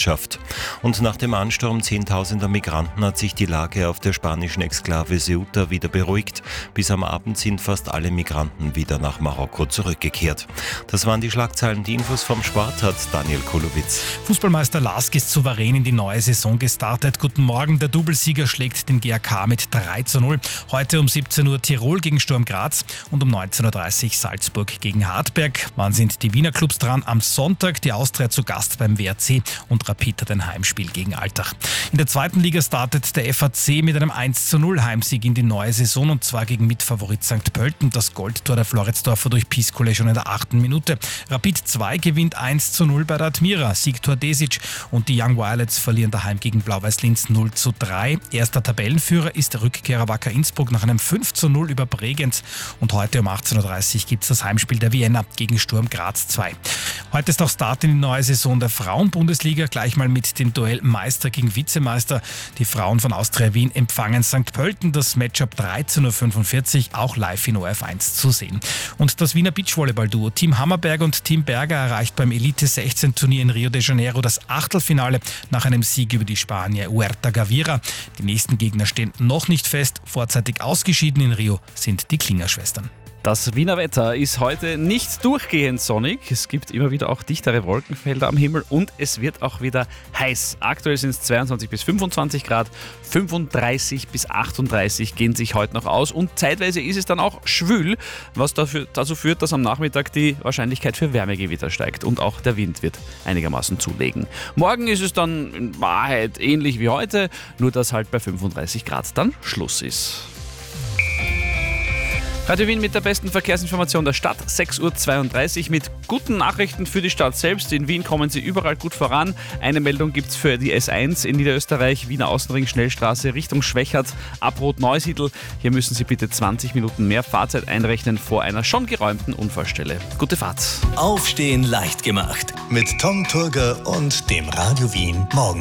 Wirtschaft. Und nach dem Ansturm zehntausender Migranten hat sich die Lage auf der spanischen Exklave Ceuta wieder beruhigt. Bis am Abend sind fast alle Migranten wieder nach Marokko zurückgekehrt. Das waren die Schlagzeilen. Die Infos vom Sport hat Daniel Kulowitz. Fußballmeister LASK ist souverän in die neue Saison gestartet. Guten Morgen, der Doublesieger schlägt den GAK mit 3:0. Heute um 17 Uhr Tirol gegen Sturm Graz und um 19:30 Uhr Salzburg gegen Hartberg. Wann sind die Wiener Clubs dran? Am Sonntag die Austria zu Gast beim WRC und Rapid hat ein Heimspiel gegen Altach. In der zweiten Liga startet der FAC mit einem 1:0 Heimsieg in die neue Saison und zwar gegen Mitfavorit St. Pölten. Das Goldtor der Floridsdorfer durch Piskole schon in der 8. Minute. Rapid 2 gewinnt 1:0 bei der Admira. Siegtor Desic und die Young Violets verlieren daheim gegen Blau-Weiß Linz 0:3. Erster Tabellenführer ist der Rückkehrer Wacker Innsbruck nach einem 5:0 über Bregenz. Und heute um 18:30 Uhr gibt es das Heimspiel der Vienna gegen Sturm Graz 2. Heute ist auch Start in die neue Saison der Frauen-Bundesliga, gleich mal mit dem Duell Meister gegen Vizemeister. Die Frauen von Austria Wien empfangen St. Pölten, das Matchup 13:45 Uhr, auch live in ORF1 zu sehen. Und das Wiener Beachvolleyball-Duo Team Hammerberg und Team Berger erreicht beim Elite-16-Turnier in Rio de Janeiro das Achtelfinale nach einem Sieg über die Spanier Huerta Gavira. Die nächsten Gegner stehen noch nicht fest. Vorzeitig ausgeschieden in Rio sind die Klinger-Schwestern. Das Wiener Wetter ist heute nicht durchgehend sonnig. Es gibt immer wieder auch dichtere Wolkenfelder am Himmel und es wird auch wieder heiß. Aktuell sind es 22 bis 25 Grad, 35 bis 38 gehen sich heute noch aus und zeitweise ist es dann auch schwül, was dazu führt, dass am Nachmittag die Wahrscheinlichkeit für Wärmegewitter steigt und auch der Wind wird einigermaßen zulegen. Morgen ist es dann in Wahrheit ähnlich wie heute, nur dass halt bei 35 Grad dann Schluss ist. Radio Wien mit der besten Verkehrsinformation der Stadt, 6:32 Uhr mit guten Nachrichten für die Stadt selbst. In Wien kommen sie überall gut voran. Eine Meldung gibt es für die S1 in Niederösterreich, Wiener Außenring, Schnellstraße Richtung Schwächert, ab Rot-Neusiedl. Hier müssen Sie bitte 20 Minuten mehr Fahrzeit einrechnen vor einer schon geräumten Unfallstelle. Gute Fahrt. Aufstehen leicht gemacht mit Tom Turger und dem Radio Wien Morgen.